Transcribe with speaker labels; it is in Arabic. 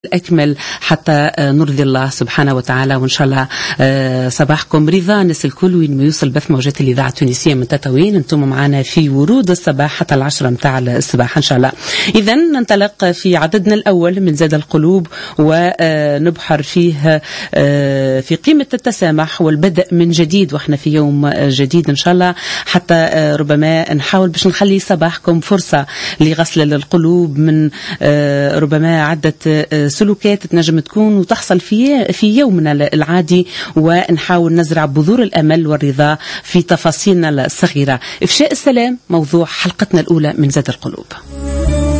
Speaker 1: أكمل حتى نرضي الله سبحانه وتعالى. وإن شاء الله صباحكم رضا الناس الكل وين ما يوصل بث موجات الإذاعة التونسية من تطاوين. أنتم معنا في ورود الصباح حتى 10 متاع الصباح إن شاء الله. إذا ننطلق في عددنا الأول من زاد القلوب ونبحر فيه في قيمة التسامح والبدء من جديد، وإحنا في يوم جديد إن شاء الله، حتى ربما نحاول باش نخلي صباحكم فرصة لغسل القلوب من ربما عدة سلوكات تنجم تكون وتحصل في يومنا العادي، ونحاول نزرع بذور الأمل والرضا في تفاصيلنا الصغيرة. إفشاء السلام موضوع حلقتنا الأولى من زاد القلوب.